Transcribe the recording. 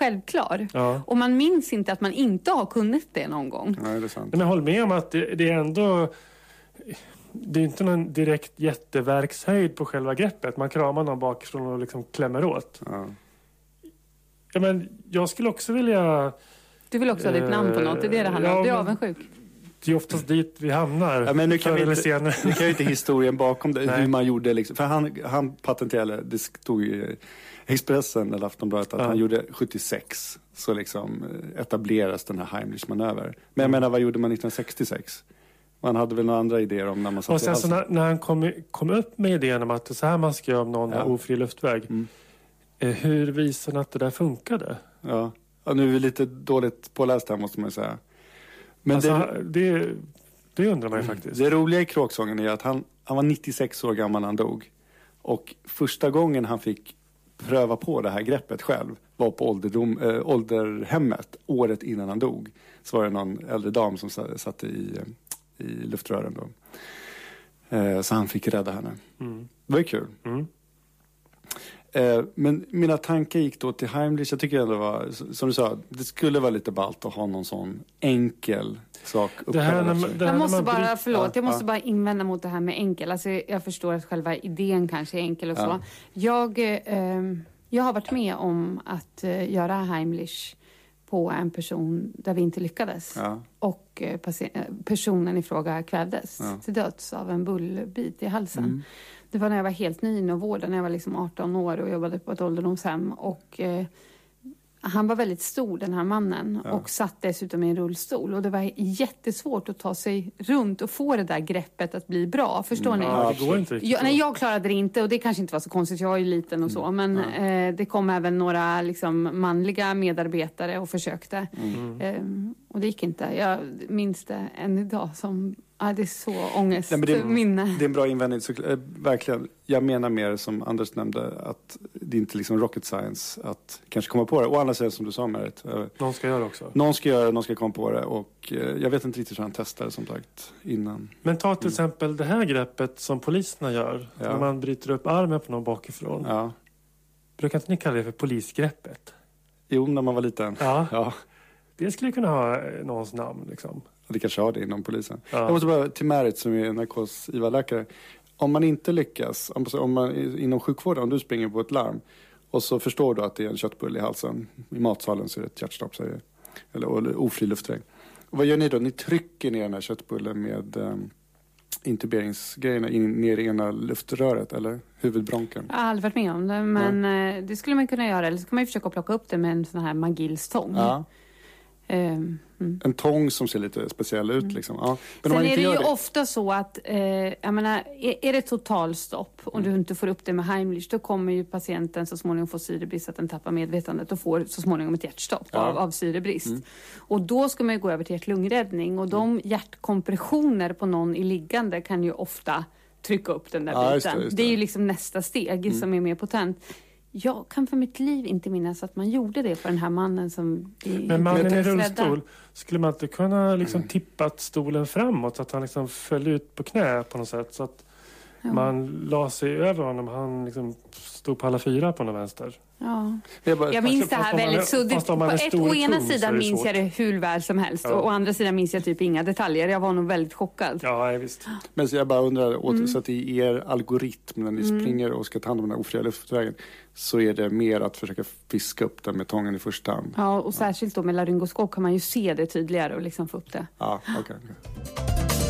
självklar. Ja. Och man minns inte att man inte har kunnat det någon gång. Nej, det är sant. Men jag håller med om att det är ändå... Det är inte någon direkt jätteverkshöjd på själva greppet. Man kramar någon bakifrån och liksom klämmer åt. Ja. Ja, men jag skulle också vilja... Du vill också ha ditt namn på något, det är det handlar om. Du är avundsjuk. Det är oftast dit vi hamnar. Ja, men nu kan vi inte historien bakom det, hur man gjorde liksom. För han patenterade, det stod i Expressen eller Aftonbladet att han gjorde 76. Så liksom etableras den här Heimlich-manöver. Men jag menar, vad gjorde man 1966? Man hade väl några andra idéer om när man satt. Och sen så när han kom upp med idén om att det är så här man ska göra om någon har ofri luftväg. Hur visar han att det där funkade? Ja, nu är vi lite dåligt påläst här, måste man säga. Men alltså, det undrar man ju faktiskt. Det roliga i kråksången är att han var 96 år gammal när han dog. Och första gången han fick pröva på det här greppet själv var på ålderhemmet året innan han dog. Så var det någon äldre dam som satt i luftrören då. Så han fick rädda henne. Det var ju kul. Men mina tankar gick då till Heimlich. Jag tycker ändå var, som du sa, det skulle vara lite ballt att ha någon sån enkel sak. Jag måste bara invända mot det här med enkel. Alltså, jag förstår att själva idén kanske är enkel och så. Jag har varit med om att göra Heimlich på en person där vi inte lyckades. Och personen i fråga kvävdes till döds av en bullbit i halsen. Det var när jag var helt ny inom vården, när jag var liksom 18 år och jobbade på ett ålderdomshem. Och han var väldigt stor, den här mannen, och satt dessutom i en rullstol. Och det var jättesvårt att ta sig runt och få det där greppet att bli bra. Förstår ni? Ja, det går inte riktigt. Nej, jag klarade det inte, och det kanske inte var så konstigt. Jag är ju liten och så. Men det kom även några liksom manliga medarbetare och försökte. Och det gick inte. Jag minns det än idag som... det är så ångestminne. Det är en bra invändning, så, verkligen. Jag menar mer, som Anders nämnde, att det är inte liksom rocket science att kanske komma på det. Å andra sidan, som du sa, Merit. Någon ska göra också. Någon ska komma på det. Och jag vet inte riktigt hur han testade, som sagt, innan. Men ta till exempel det här greppet som poliserna gör. När man bryter upp armen på någon bakifrån. Ja. Brukar inte ni kalla det för polisgreppet? Jo, när man var liten. Ja. Det skulle kunna ha någons namn liksom. Det kanske har det inom polisen. Jag måste bara till Merit, som är narkos-IVA-läkare. Om man inte lyckas, om man inom sjukvården, om du springer på ett larm och så förstår du att det är en köttbulle i halsen. I matsalen så är det ett hjärtstopp, eller ofri luftväg. Och vad gör ni då? Ni trycker ner den här köttbullen med intuberingsgrejerna ner i ena luftröret, eller huvudbronken. Jag har aldrig varit med om det, men det skulle man kunna göra. Eller så kan man ju försöka plocka upp det med en sån här magilstång. Ja. En tång som ser lite speciell ut liksom. Ja. Men sen är det ju ofta så att jag menar, är det totalstopp och du inte får upp det med Heimlich, då kommer ju patienten så småningom få syrebrist, att den tappar medvetandet och får så småningom ett hjärtstopp av syrebrist. Och då ska man ju gå över till hjärt-lungräddning, och de hjärtkompressioner på någon i liggande kan ju ofta trycka upp den där biten. Just det. Det är ju liksom nästa steg som är mer potent. Jag kan för mitt liv inte minnas att man gjorde det för den här mannen som... Men mannen i rullstol, skulle man inte kunna liksom tippat stolen framåt så att han liksom föll ut på knä på något sätt, så att man la sig över honom, han liksom stod på alla fyra på den vänster. Ja. Jag minns det här väldigt suddigt. Å ena sidan minns jag det hur väl som helst. Och å andra sidan minns jag typ inga detaljer. Jag var nog väldigt chockad. Ja, visst. Men så jag bara undrar, så att i er algoritm när ni springer och ska ta hand om den här ofria luftvägen, så är det mer att försöka fiska upp den med tången i första hand. Ja, och särskilt då med laryngoskop kan man ju se det tydligare och liksom få upp det. Ja, okej.